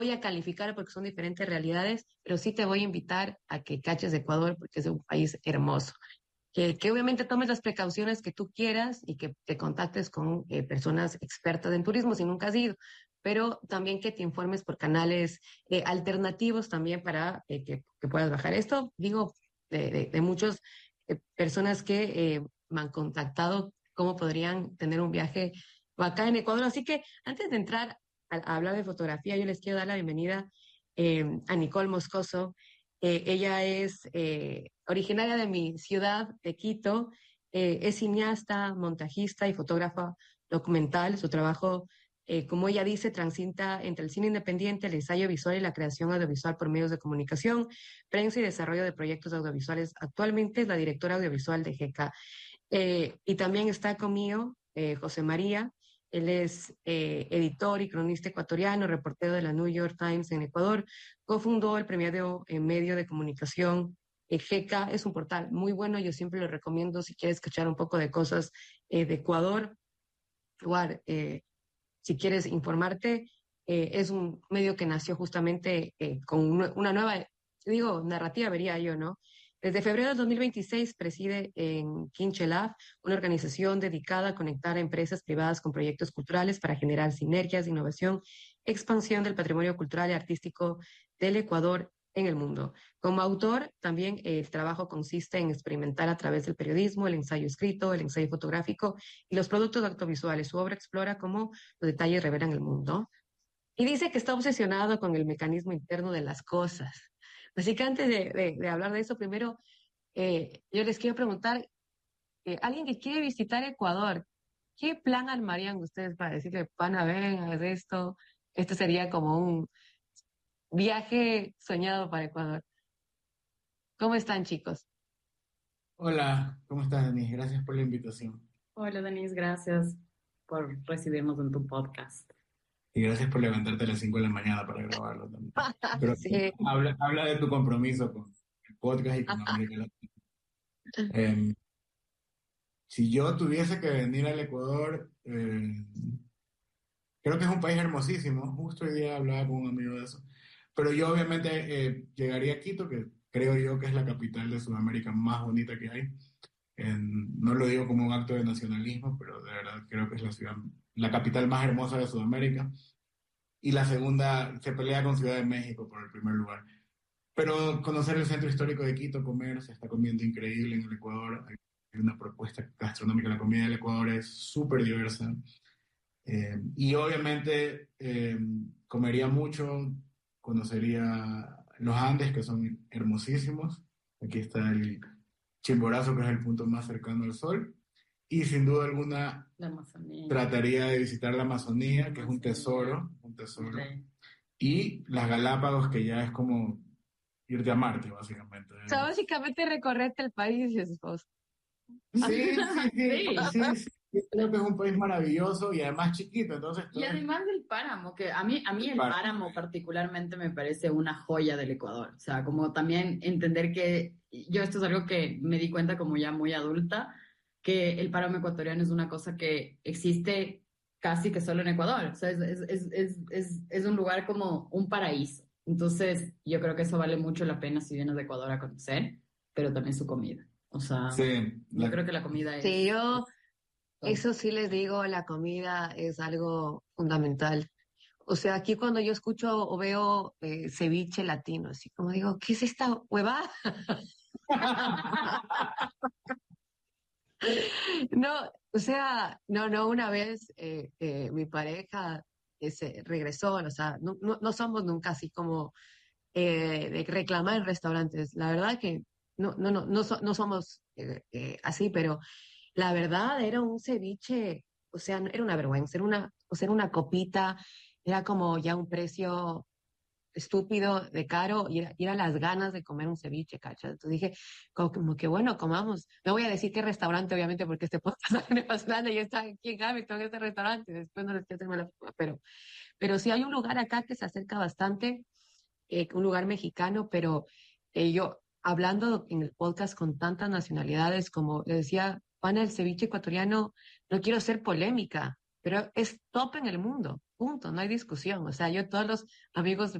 voy a calificar porque son diferentes realidades, pero sí te voy a invitar a que caches Ecuador porque es un país hermoso. Que obviamente tomes las precauciones que tú quieras y que te contactes con personas expertas en turismo si nunca has ido, pero también que te informes por canales alternativos también para que puedas bajar. Esto digo de muchas personas que me han contactado cómo podrían tener un viaje acá en Ecuador. Así que antes de entrar a hablar de fotografía, yo les quiero dar la bienvenida a Nicole Moscoso. Ella es originaria de mi ciudad, de Quito. Es cineasta, montajista y fotógrafa documental. Su trabajo, como ella dice, transita entre el cine independiente, el ensayo visual y la creación audiovisual por medios de comunicación, prensa y desarrollo de proyectos audiovisuales. Actualmente es la directora audiovisual de GK. Y también está conmigo José María. Él es editor y cronista ecuatoriano, reportero de la New York Times en Ecuador. Cofundó el premiado medio de comunicación GK. Es un portal muy bueno. Yo siempre lo recomiendo si quieres escuchar un poco de cosas de Ecuador. Igual, si quieres informarte, es un medio que nació justamente con una nueva, digo, narrativa, vería yo, ¿no? Desde febrero del 2026 preside en Kinchelab, una organización dedicada a conectar a empresas privadas con proyectos culturales para generar sinergias, innovación, expansión del patrimonio cultural y artístico del Ecuador en el mundo. Como autor, también el trabajo consiste en experimentar a través del periodismo, el ensayo escrito, el ensayo fotográfico y los productos audiovisuales. Su obra explora cómo los detalles revelan el mundo. Y dice que está obsesionado con el mecanismo interno de las cosas. Así que antes de hablar de eso, primero, yo les quiero preguntar, alguien que quiere visitar Ecuador, ¿qué plan armarían ustedes para decirle, pana, ven, haz esto? Esto sería como un viaje soñado para Ecuador. ¿Cómo están, chicos? Hola, ¿cómo estás, Denise? Gracias por la invitación. Hola, Denise, gracias por recibirnos en tu podcast. Y gracias por levantarte a las 5 de la mañana para grabarlo también. Pero Sí. habla de tu compromiso con el podcast y con América Latina. Eh, si yo tuviese que venir al Ecuador, creo que es un país hermosísimo. Justo hoy día hablaba con un amigo de eso. Pero yo obviamente llegaría a Quito, que creo yo que es la capital de Sudamérica más bonita que hay. No lo digo como un acto de nacionalismo, pero de verdad creo que es la ciudad, la capital más hermosa de Sudamérica. Y la segunda se pelea con Ciudad de México por el primer lugar. Pero conocer el centro histórico de Quito, comer, se está comiendo increíble en el Ecuador. Hay una propuesta gastronómica, la comida del Ecuador es súper diversa. Y obviamente comería mucho, conocería los Andes, que son hermosísimos. Aquí está el Chimborazo, que es el punto más cercano al sol. Y sin duda alguna La Amazonía. trataría de visitar la Amazonía, que es un tesoro. Y las Galápagos, que ya es como irte a Marte, básicamente. O sea, básicamente recorrerte el país y esposo. Sí, sí, sí, Sí. sí, sí. Creo que es un país maravilloso y además chiquito, entonces Y todo es además del páramo, que a mí el para. páramo particularmente me parece una joya del Ecuador. O sea, como también entender que yo esto es algo que me di cuenta como ya muy adulta, que el páramo ecuatoriano es una cosa que existe casi que solo en Ecuador. O sea, es un lugar como un paraíso. Entonces, yo creo que eso vale mucho la pena si vienes de Ecuador a conocer, pero también su comida. O sea, Sí, yo creo que la comida Sí, yo es top. eso sí les digo, la comida es algo fundamental. O sea, aquí cuando yo escucho o veo ceviche latino, así como digo, ¿qué es esta huevada? No, o sea, no, una vez mi pareja se regresó, o sea, no somos nunca así como de reclamar en restaurantes. La verdad que no somos así, pero la verdad era un ceviche, o sea, era una vergüenza, o sea, era una copita, era como ya un precio estúpido de caro y era las ganas de comer un ceviche, ¿cachai? Entonces dije, como que bueno, comamos. No voy a decir qué restaurante, obviamente, porque este podcast en Pastrana y está aquí en Hamilton, en este restaurante, después no les quiero hacer mala fama, pero sí hay un lugar acá que se acerca bastante, un lugar mexicano, pero yo, hablando en el podcast con tantas nacionalidades, como le decía, Juana, el ceviche ecuatoriano, no quiero ser polémica, pero es top en el mundo. punto, no hay discusión. O sea, yo todos los amigos